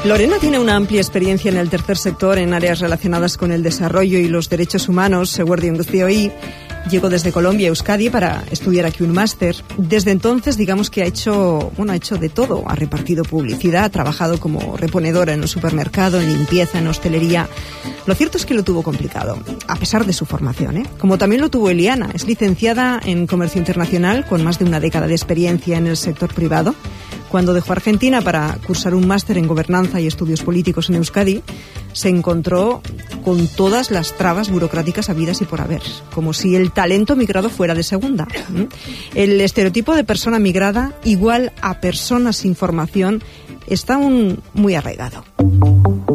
Lorena tiene una amplia experiencia en el tercer sector en áreas relacionadas con el desarrollo y los derechos humanos. Eguerdion guztioi. Llegó desde Colombia a Euskadi para estudiar aquí un máster. Desde entonces, digamos que ha hecho de todo. Ha repartido publicidad, ha trabajado como reponedora en un supermercado, en limpieza, en hostelería. Lo cierto es que lo tuvo complicado, a pesar de su formación, ¿eh? Como también lo tuvo Eliana. Es licenciada en Comercio Internacional, con más de una década de experiencia en el sector privado. Cuando dejó Argentina para cursar un máster en Gobernanza y Estudios Políticos en Euskadi, se encontró con todas las trabas burocráticas habidas y por haber, como si el talento migrado fuera de segunda. El estereotipo de persona migrada igual a persona sin formación está aún muy arraigado.